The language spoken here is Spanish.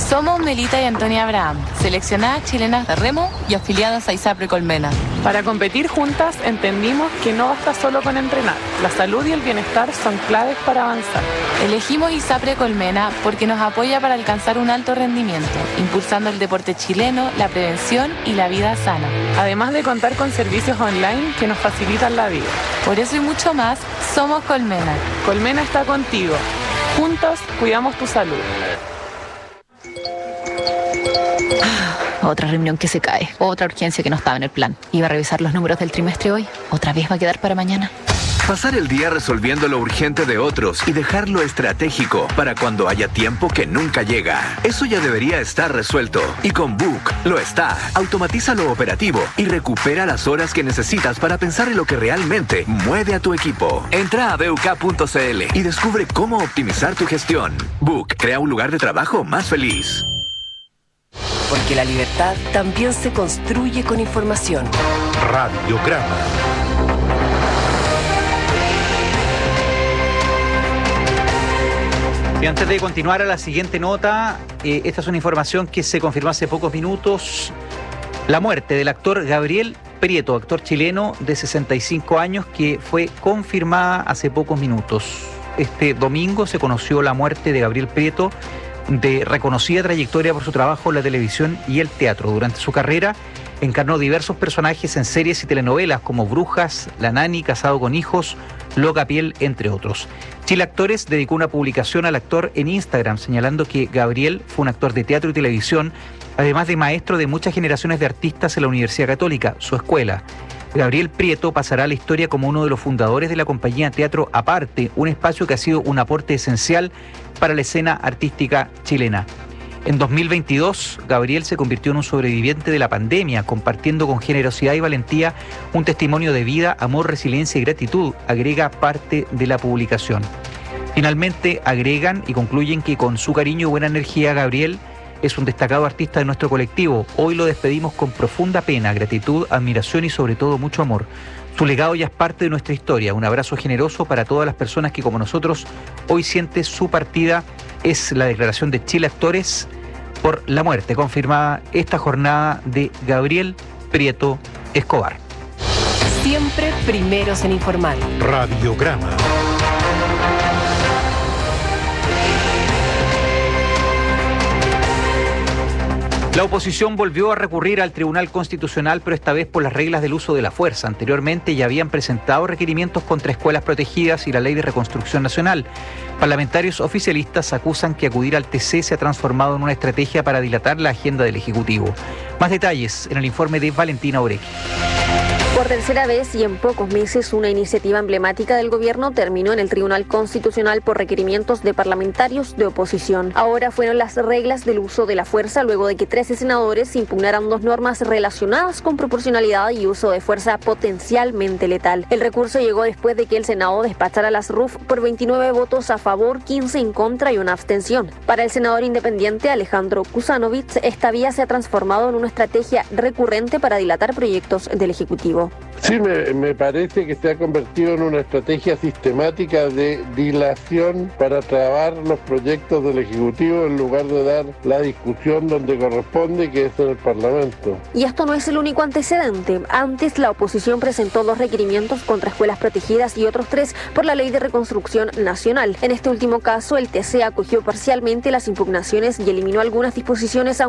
Somos Melita y Antonia Abraham, seleccionadas chilenas de remo y afiliadas a ISAPRE Colmena. Para competir juntas entendimos que no basta solo con entrenar. La salud y el bienestar son claves para avanzar. Elegimos ISAPRE Colmena porque nos apoya para alcanzar un alto rendimiento, impulsando el deporte chileno, la prevención y la vida sana. Además de contar con servicios online que nos facilitan la vida. Por eso y mucho más, somos Colmena. Colmena está contigo. Juntos cuidamos tu salud. Otra reunión que se cae, otra urgencia que no estaba en el plan. Iba a revisar los números del trimestre hoy, otra vez va a quedar para mañana. Pasar el día resolviendo lo urgente de otros y dejar lo estratégico para cuando haya tiempo que nunca llega. Eso ya debería estar resuelto. Y con Book lo está. Automatiza lo operativo y recupera las horas que necesitas para pensar en lo que realmente mueve a tu equipo. Entra a BUK.cl y descubre cómo optimizar tu gestión. Book crea un lugar de trabajo más feliz. Porque la libertad también se construye con información. Radiograma. Y antes de continuar a la siguiente nota, esta es una información que se confirmó hace pocos minutos. La muerte del actor Gabriel Prieto, actor chileno de 65 años, que fue confirmada hace pocos minutos. Este domingo se conoció la muerte de Gabriel Prieto, de reconocida trayectoria por su trabajo en la televisión y el teatro. Durante su carrera encarnó diversos personajes en series y telenovelas como Brujas, La Nani, Casado con Hijos, Loca Piel, entre otros. Chile Actores dedicó una publicación al actor en Instagram señalando que Gabriel fue un actor de teatro y televisión, además de maestro de muchas generaciones de artistas en la Universidad Católica, su escuela. Gabriel Prieto pasará a la historia como uno de los fundadores de la compañía Teatro Aparte, un espacio que ha sido un aporte esencial para la escena artística chilena. En 2022, Gabriel se convirtió en un sobreviviente de la pandemia, compartiendo con generosidad y valentía un testimonio de vida, amor, resiliencia y gratitud, agrega parte de la publicación. Finalmente, agregan y concluyen que con su cariño y buena energía, Gabriel es un destacado artista de nuestro colectivo. Hoy lo despedimos con profunda pena, gratitud, admiración y sobre todo mucho amor. Su legado ya es parte de nuestra historia. Un abrazo generoso para todas las personas que como nosotros hoy sienten su partida. Es la declaración de Chile Actores por la muerte confirmada esta jornada de Gabriel Prieto Escobar. Siempre primeros en informar. Radiograma. La oposición volvió a recurrir al Tribunal Constitucional, pero esta vez por las reglas del uso de la fuerza. Anteriormente ya habían presentado requerimientos contra escuelas protegidas y la Ley de Reconstrucción Nacional. Parlamentarios oficialistas acusan que acudir al TC se ha transformado en una estrategia para dilatar la agenda del Ejecutivo. Más detalles en el informe de Valentina Oreque. Por tercera vez y en pocos meses, una iniciativa emblemática del gobierno terminó en el Tribunal Constitucional por requerimientos de parlamentarios de oposición. Ahora fueron las reglas del uso de la fuerza luego de que 13 senadores impugnaran dos normas relacionadas con proporcionalidad y uso de fuerza potencialmente letal. El recurso llegó después de que el Senado despachara las RUF por 29 votos a favor, 15 en contra y una abstención. Para el senador independiente Alejandro Kusanovich, esta vía se ha transformado en una estrategia recurrente para dilatar proyectos del Ejecutivo. Sí, me parece que se ha convertido en una estrategia sistemática de dilación para trabar los proyectos del Ejecutivo en lugar de dar la discusión donde corresponde, que es en el Parlamento. Y esto no es el único antecedente. Antes, la oposición presentó 2 requerimientos contra escuelas protegidas y otros 3 por la Ley de Reconstrucción Nacional. En este último caso, el TC acogió parcialmente las impugnaciones y eliminó algunas disposiciones